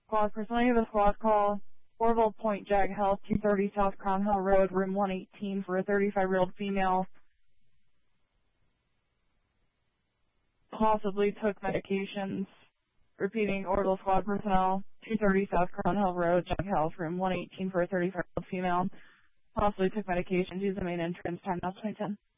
Squad personnel, you have a squad call. Orville Point Jag Health, 230 South Crown Hill Road, room 118 for a 35-year-old female. Possibly took medications. Repeating, Orville Squad personnel, 230 South Crown Hill Road, Jag Health, room 118 for a 35-year-old female. Possibly took medications. Use the main entrance. Time now 2010.